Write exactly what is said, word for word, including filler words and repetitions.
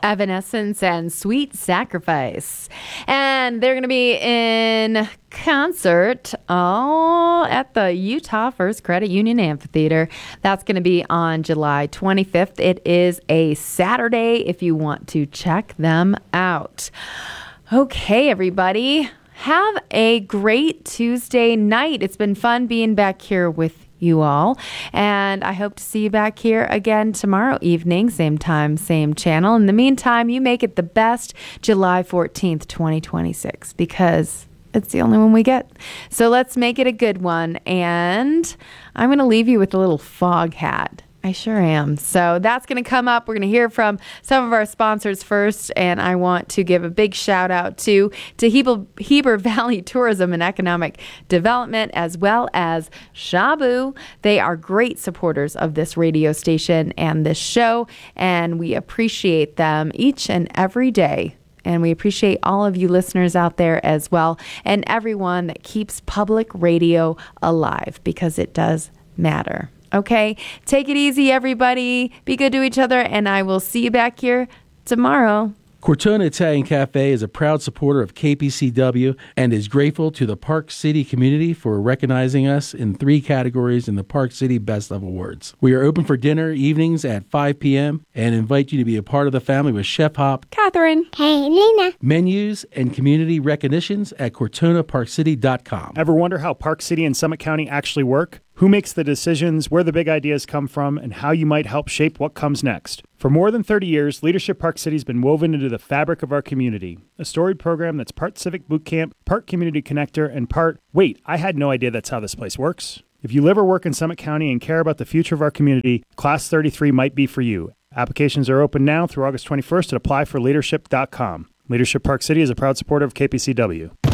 Evanescence and Sweet Sacrifice. And they're going to be in concert all at the Utah First Credit Union Amphitheater. That's going to be on July twenty-fifth. It is a Saturday if you want to check them out. Okay, everybody. Have a great Tuesday night. It's been fun being back here with you all, and I hope to see you back here again tomorrow evening, same time, same channel. In the meantime, you make it the best July fourteenth, twenty twenty-six, because it's the only one we get. So let's make it a good one, and I'm going to leave you with a little fog hat. I sure am. So that's going to come up. We're going to hear from some of our sponsors first, and I want to give a big shout out to, to Heber, Heber Valley Tourism and Economic Development, as well as Shabu. They are great supporters of this radio station and this show, and we appreciate them each and every day. And we appreciate all of you listeners out there as well, and everyone that keeps public radio alive, because it does matter. Okay, take it easy, everybody. Be good to each other, and I will see you back here tomorrow. Cortona Italian Cafe is a proud supporter of K P C W and is grateful to the Park City community for recognizing us in three categories in the Park City Best of Awards. We are open for dinner evenings at five p.m. and invite you to be a part of the family with Chef Hop, Catherine, hey, Lena. Menus and community recognitions at cortona park city dot com. Ever wonder how Park City and Summit County actually work? Who makes the decisions, where the big ideas come from, and how you might help shape what comes next? For more than thirty years, Leadership Park City has been woven into the fabric of our community. A storied program that's part Civic Boot Camp, part Community Connector, and part, wait, I had no idea that's how this place works. If you live or work in Summit County and care about the future of our community, Class thirty-three might be for you. Applications are open now through August twenty-first at apply for leadership dot com. Leadership Park City is a proud supporter of K P C W.